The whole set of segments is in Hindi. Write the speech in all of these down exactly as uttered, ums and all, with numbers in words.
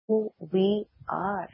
who we are.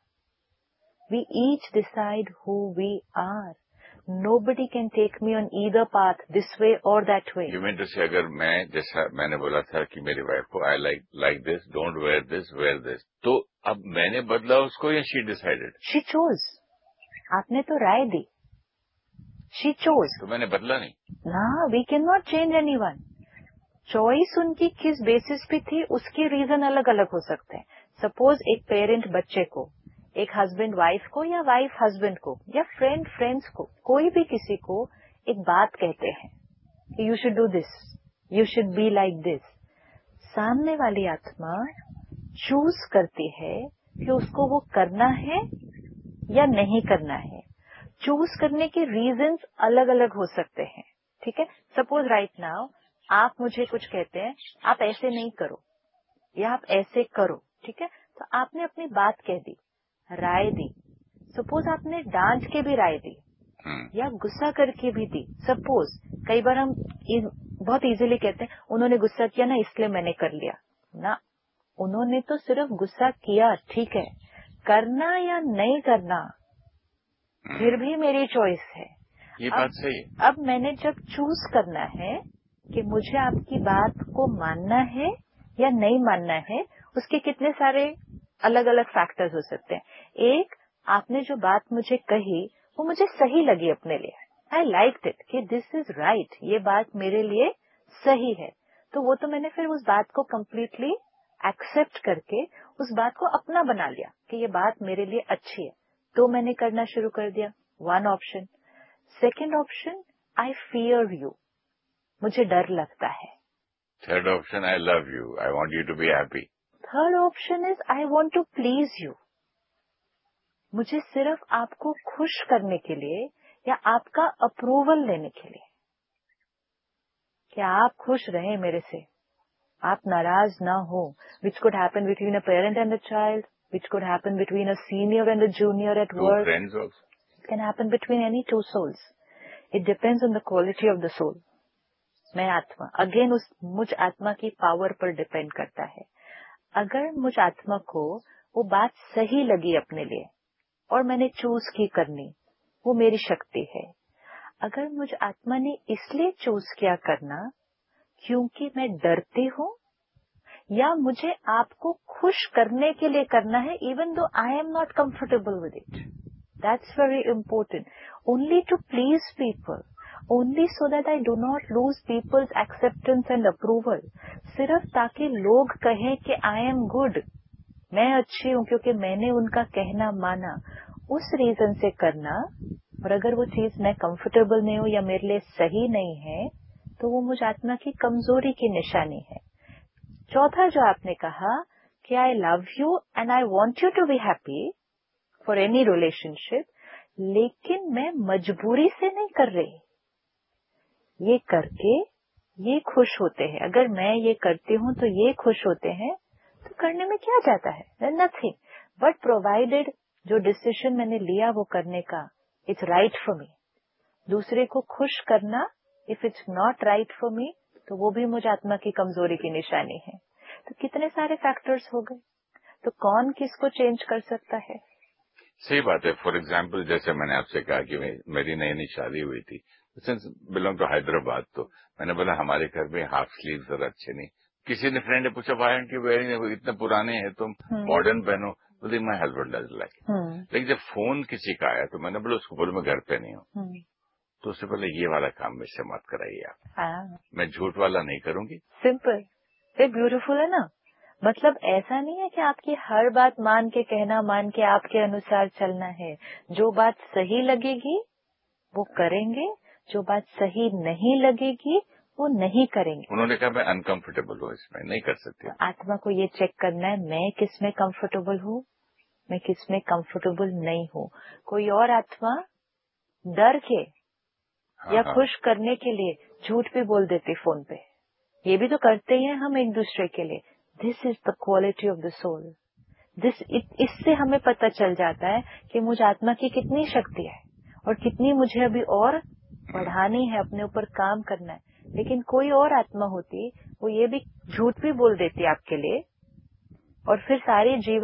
We each decide who we are. Nobody can take me on either path, this way or that way. You mean to say, अगर मैं जैसा मैंने बोला था कि मेरी वाइफ को I like like this, don't wear this, wear this, तो अब मैंने बदला उसको या she decided? She chose. आपने तो राय दी. She chose. तो मैंने बदला नहीं. ना, we cannot change anyone. Choice उनकी किस बेसिस पे थी उसके रीजन अलग अलग हो सकते हैं. सपोज एक पेरेंट बच्चे को, एक हस्बैंड वाइफ को, या वाइफ हस्बैंड को, या फ्रेंड फ्रेंड्स को, कोई भी किसी को एक बात कहते हैं कि you should do this, you should be like this. सामने वाली आत्मा चूज करती है कि उसको वो करना है या नहीं करना है. चूज करने के रीजंस अलग अलग हो सकते हैं. ठीक है. सपोज राइट नाउ आप मुझे कुछ कहते हैं, आप ऐसे नहीं करो या आप ऐसे करो. ठीक है. तो आपने अपनी बात कह दी, राय दी. सपोज आपने डांट के भी राय दी या गुस्सा करके भी दी. सपोज कई बार हम बहुत इजीली कहते हैं उन्होंने गुस्सा किया ना इसलिए मैंने कर लिया. ना, उन्होंने तो सिर्फ गुस्सा किया. ठीक है. करना या नहीं करना फिर भी मेरी चॉइस है. ये बात सही है. अब मैंने जब चूज करना है कि मुझे आपकी बात को मानना है या नहीं मानना है, उसके कितने सारे अलग अलग फैक्टर्स हो सकते हैं. एक, आपने जो बात मुझे कही वो मुझे सही लगी अपने लिए. आई लाइक्ड इट कि दिस इज राइट, ये बात मेरे लिए सही है. तो वो तो मैंने फिर उस बात को कम्प्लीटली एक्सेप्ट करके उस बात को अपना बना लिया कि ये बात मेरे लिए अच्छी है. तो मैंने करना शुरू कर दिया. One option. Second option, I fear you, मुझे डर लगता है. Third option, I love you, I want you to be happy. Third option is I want to please you, मुझे सिर्फ आपको खुश करने के लिए या आपका अप्रूवल लेने के लिए कि आप खुश रहें मेरे से, आप नाराज ना हो. Which could happen between a parent and a child, which could happen between a senior and a junior at work. Friends also. It can happen between any two souls. It depends on the quality of the soul. मैं आत्मा, अगेन उस मुझ आत्मा की पावर पर डिपेंड करता है. अगर मुझ आत्मा को वो बात सही लगी अपने लिए और मैंने चूज की करनी, वो मेरी शक्ति है. अगर मुझ आत्मा ने इसलिए चूज किया करना क्योंकि मैं डरती हूँ या मुझे आपको खुश करने के लिए करना है, even though I am not comfortable with it. That's very important. Only to please people, only so that I do not lose people's acceptance and approval. सिर्फ ताकि लोग कहें कि I am good, मैं अच्छी हूँ क्योंकि मैंने उनका कहना माना, उस रीजन से करना. और अगर वो चीज मैं कंफर्टेबल नहीं हूँ या मेरे लिए सही नहीं है तो वो मुझ आत्मा की कमजोरी की निशानी है. चौथा जो आपने कहा कि I love you and I want you to be happy for any relationship, लेकिन मैं मजबूरी से नहीं कर रही, ये करके ये खुश होते हैं. अगर मैं ये करती हूँ तो ये खुश होते हैं, तो करने में क्या जाता है, नथिंग. बट प्रोवाइडेड जो डिसीजन मैंने लिया वो करने का, इट्स राइट फॉर मी. दूसरे को खुश करना, if it's not right for me, तो वो भी मुझे आत्मा की कमजोरी की निशानी है. तो कितने सारे फैक्टर्स हो गए. तो कौन किसको चेंज कर सकता है. सही बात है. फॉर एग्जाम्पल जैसे मैंने आपसे कहा कि मेरी नई नई शादी हुई थी, सिंस बिलोंग टू हैदराबाद, तो मैंने बोला हमारे घर में हाफ स्लीव जरा अच्छे नहीं. किसी ने फ्रेंड ने पूछा वाई आरंट यू वेयरिंग, इतने पुराने हैं तुम, मॉडर्न पहनो. बोले माई हस्बैंड डजंट लाइक. लेकिन जब फोन किसी का आया तो मैंने बोला उसको बोलो मैं घर पे नहीं हूँ. तो उससे पहले ये वाला काम मुझसे मत कराइए आप. हाँ. मैं झूठ वाला नहीं करूंगी. सिंपल. ये ब्यूटीफुल है ना. मतलब ऐसा नहीं है कि आपकी हर बात मान के, कहना मान के आपके अनुसार चलना है. जो बात सही लगेगी वो करेंगे, जो बात सही नहीं लगेगी वो नहीं करेंगे. उन्होंने कहा मैं अनकंफर्टेबल हूँ, इसमें नहीं कर सकती. आत्मा को ये चेक करना है मैं किस में कंफर्टेबल हूँ, मैं किस में कंफर्टेबल नहीं हूँ. कोई और आत्मा डर के हाँ, या हाँ. खुश करने के लिए झूठ भी बोल देते फोन पे. ये भी तो करते ही हैं हम एक दूसरे के लिए. This is the quality of the soul. This इससे हमें पता चल जाता है कि मुझ आत्मा की कितनी शक्ति है और कितनी मुझे अभी और बढ़ानी है, अपने ऊपर काम करना है. लेकिन कोई और आत्मा होती, वो ये भी झूठ भी बोल देती आपके लिए और फिर सारी जीवन